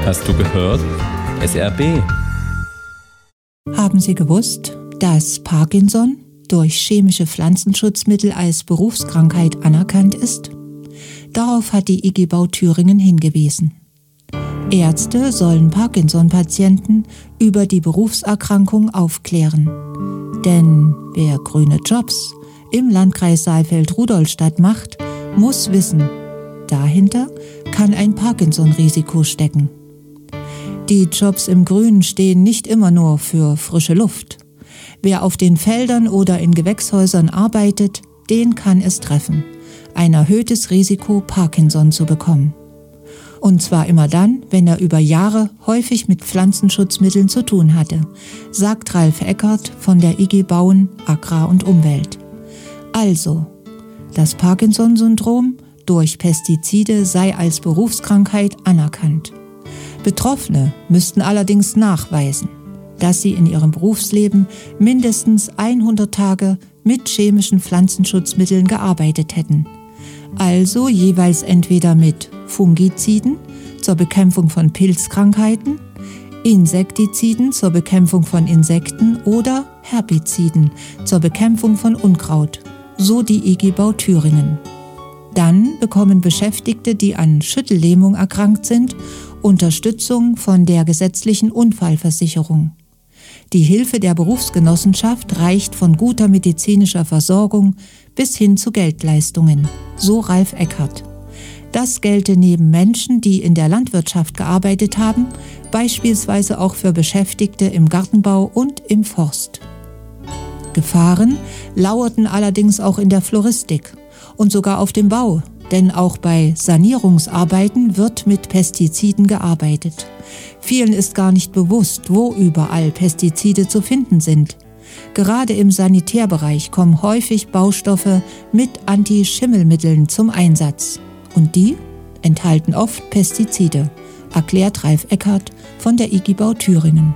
Hast du gehört? SRB. Haben Sie gewusst, dass Parkinson durch chemische Pflanzenschutzmittel als Berufskrankheit anerkannt ist? Darauf hat die IG Bau Thüringen hingewiesen. Ärzte sollen Parkinson-Patienten über die Berufserkrankung aufklären. Denn wer grüne Jobs im Landkreis Saalfeld-Rudolstadt macht, muss wissen, dahinter kann ein Parkinson-Risiko stecken. Die Jobs im Grünen stehen nicht immer nur für frische Luft. Wer auf den Feldern oder in Gewächshäusern arbeitet, den kann es treffen, ein erhöhtes Risiko, Parkinson zu bekommen. Und zwar immer dann, wenn er über Jahre häufig mit Pflanzenschutzmitteln zu tun hatte, sagt Ralf Eckert von der IG Bauen, Agrar und Umwelt. Also, das Parkinson-Syndrom durch Pestizide sei als Berufskrankheit anerkannt. Betroffene müssten allerdings nachweisen, dass sie in ihrem Berufsleben mindestens 100 Tage mit chemischen Pflanzenschutzmitteln gearbeitet hätten. Also jeweils entweder mit Fungiziden zur Bekämpfung von Pilzkrankheiten, Insektiziden zur Bekämpfung von Insekten oder Herbiziden zur Bekämpfung von Unkraut, so die IG Bau Thüringen. Dann bekommen Beschäftigte, die an Schüttellähmung erkrankt sind, Unterstützung von der gesetzlichen Unfallversicherung. Die Hilfe der Berufsgenossenschaft reicht von guter medizinischer Versorgung bis hin zu Geldleistungen, so Ralf Eckert. Das gelte neben Menschen, die in der Landwirtschaft gearbeitet haben, beispielsweise auch für Beschäftigte im Gartenbau und im Forst. Gefahren lauerten allerdings auch in der Floristik und sogar auf dem Bau, denn auch bei Sanierungsarbeiten wird mit Pestiziden gearbeitet. Vielen ist gar nicht bewusst, wo überall Pestizide zu finden sind. Gerade im Sanitärbereich kommen häufig Baustoffe mit Anti-Schimmelmitteln zum Einsatz. Und die enthalten oft Pestizide, erklärt Ralf Eckert von der IG Bau Thüringen.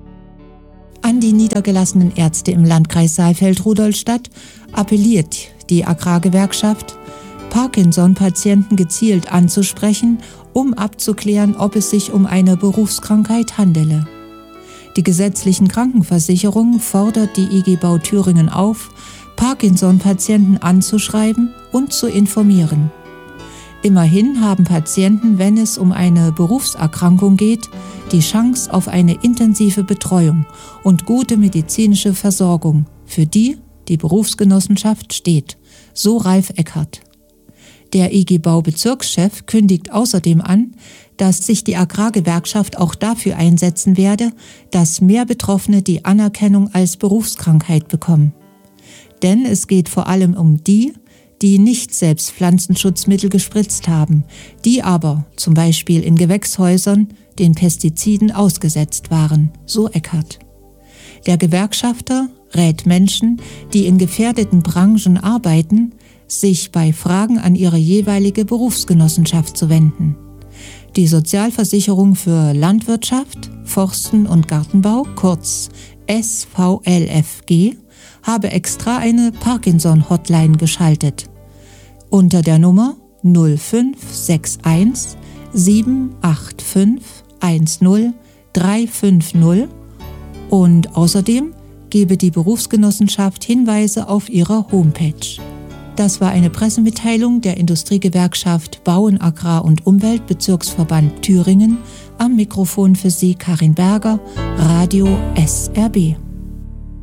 An die niedergelassenen Ärzte im Landkreis Saalfeld-Rudolstadt appelliert die Agrargewerkschaft, Parkinson-Patienten gezielt anzusprechen, um abzuklären, ob es sich um eine Berufskrankheit handele. Die gesetzlichen Krankenversicherungen fordert die IG Bau Thüringen auf, Parkinson-Patienten anzuschreiben und zu informieren. Immerhin haben Patienten, wenn es um eine Berufserkrankung geht, die Chance auf eine intensive Betreuung und gute medizinische Versorgung, für die die Berufsgenossenschaft steht, so Ralf Eckert. Der IG Bau Bezirkschef kündigt außerdem an, dass sich die Agrargewerkschaft auch dafür einsetzen werde, dass mehr Betroffene die Anerkennung als Berufskrankheit bekommen. Denn es geht vor allem um die nicht selbst Pflanzenschutzmittel gespritzt haben, die aber zum Beispiel in Gewächshäusern den Pestiziden ausgesetzt waren, so Eckert. Der Gewerkschafter rät Menschen, die in gefährdeten Branchen arbeiten, sich bei Fragen an ihre jeweilige Berufsgenossenschaft zu wenden. Die Sozialversicherung für Landwirtschaft, Forsten und Gartenbau, kurz SVLFG, habe extra eine Parkinson-Hotline geschaltet. Unter der Nummer 0561 785 10 350 und außerdem gebe die Berufsgenossenschaft Hinweise auf ihrer Homepage. Das war eine Pressemitteilung der Industriegewerkschaft Bauen, Agrar und Umwelt Bezirksverband Thüringen. Am Mikrofon für Sie Karin Berger, Radio SRB.